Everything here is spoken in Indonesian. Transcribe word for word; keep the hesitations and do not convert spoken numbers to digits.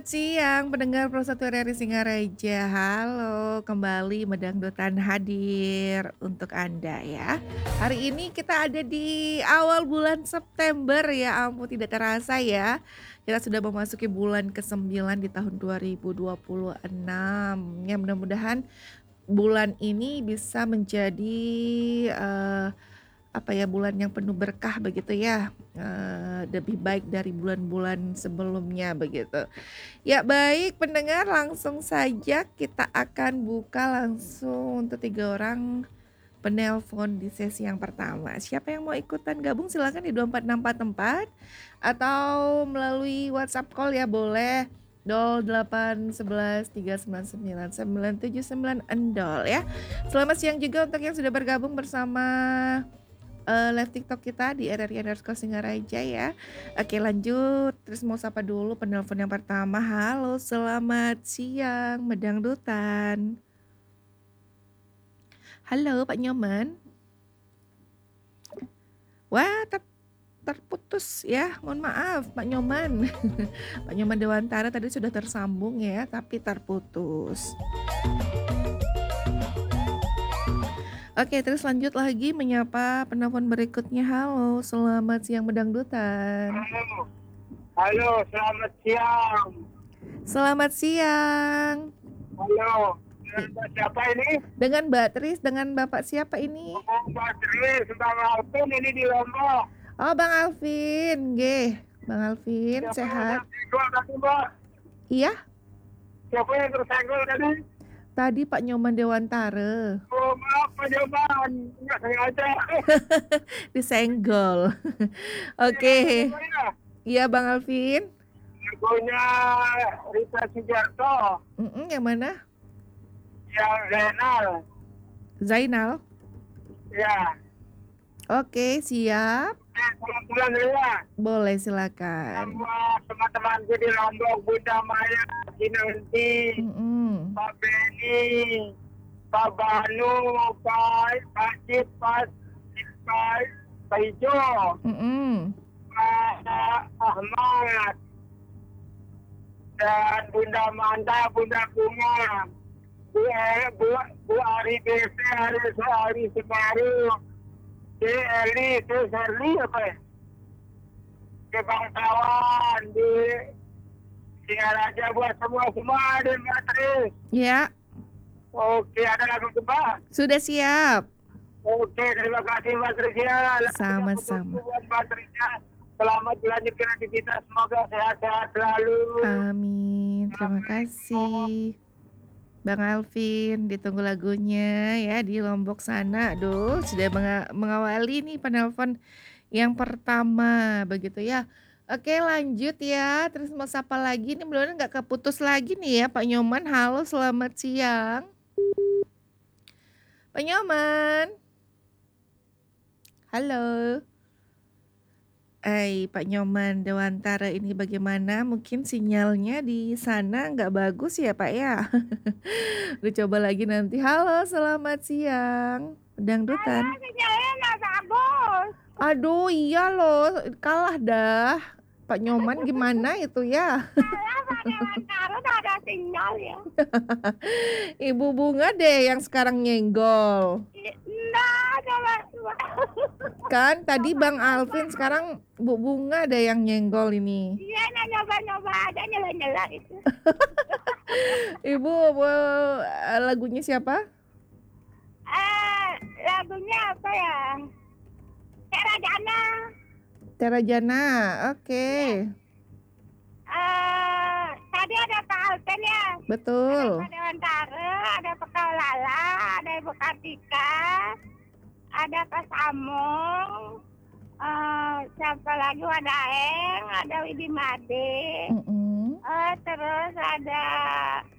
Siang pendengar Pro satu R R I Singaraja, halo kembali Medangdutan hadir untuk Anda ya. Hari ini kita ada di awal bulan September ya ampun tidak terasa ya. Kita sudah memasuki bulan kesembilan di tahun dua ribu dua puluh enam. Ya mudah-mudahan bulan ini bisa menjadi, eee, apa ya, bulan yang penuh berkah begitu ya, eee, lebih baik dari bulan-bulan sebelumnya begitu. Ya baik pendengar langsung saja kita akan buka langsung untuk tiga orang penelpon di sesi yang pertama. Siapa yang mau ikutan gabung silakan di dua empat enam empat empat atau melalui WhatsApp call ya boleh nol delapan satu satu tiga sembilan sembilan sembilan tujuh sembilan endol ya. Selamat siang juga untuk yang sudah bergabung bersama Eee, live TikTok kita di R R I underscore Singaraja ya. Oke lanjut, terus mau sapa dulu penelpon yang pertama. Halo selamat siang Medangdutan. Halo Pak Nyoman. Wah ter terputus ya, mohon maaf Pak Nyoman. Pak Nyoman Dewantara tadi sudah tersambung ya, tapi terputus. Oke, terus lanjut lagi menyapa penelpon berikutnya. Halo, selamat siang Medangdutan. Halo, halo, selamat siang. Selamat siang. Halo, dengan I Mbak siapa ini? dengan Mbak Tris, dengan Bapak siapa ini? Oh, Mbak Tris, Bang Alvin ini di Lombok. Oh, Bang Alvin, nggih. Bang Alvin Siapa yang sehat? tersenggol tadi, Mbak? Iya? Siapa yang tersenggol tadi? Tadi Pak Nyoman Dewantara. Oh, maaf Pak Joman, nggak sengaja. Disenggol. Iya, Oke. namanya. Iya, Bang Alvin. Lagunya Rita Sugiarto, Mhm, yang mana? yang Renal. Zainal. Ya, Oke, siap. eh, pulang-pulang dulu ya. Boleh silakan. Sama teman-temanku di Lombok, Bunda Maya, Kinanti, Mhm. Pak Beni, Pak Banu, Pak Pak Cip, Pak Cipai, Pak Ijo, Mhm. Pak Ahmad, dan Bunda Manda, Bunda Bunga, Bu E, Bu, Bu Ari B C, Ari Ari Sebaru, D Eli, D Serli apa ya? Di bangsawan, di Singaraja buat semua-semua di Matris. Ya, Oke, ada lagu kembang. sudah siap. Oke, terima kasih Mbak Trisya. Sama-sama. Buat Mbak Trisya. Selamat melanjutkan aktivitas. Semoga sehat-sehat selalu. Amin. Terima kasih. Bang Alvin, ditunggu lagunya ya di Lombok sana. Aduh, sudah menga- mengawali nih penelpon yang pertama begitu ya. Oke, lanjut ya. Terus mau sapa lagi nih, mudah-mudahan nggak keputus lagi nih ya Pak Nyoman. Halo, selamat siang. Pak Nyoman. Halo. Eh, Pak Nyoman Dewantara ini bagaimana? Mungkin sinyalnya di sana nggak bagus ya Pak ya? Udah coba lagi nanti. Halo, selamat siang. Dangdutan. Halo, sinyalnya nggak bagus. Aduh, iya loh, kalah dah. Pak Nyoman gimana itu ya? Saya Pak Dewantara udah ada sinyal ya. Ibu Bunga deh yang sekarang nyenggol. Enggak, coba. Kan tadi Bang Alvin, sekarang Bu Bunga ada yang nyenggol ini. Iya, nah, nyoba-nyoba aja nyela-nyela itu. Ibu, mau lagunya siapa? Eh, lagunya apa ya? Terajana. Terajana, oke. Eh, tadi ada Pak Alpen ya. Betul. Ada Pak Dewantara, ada Pak Kaulala, ada Ibu Kartika, ada Pak Samong, eh, siapa lagi ada Eng, ada Widi Made, Mm-mm. eh, terus ada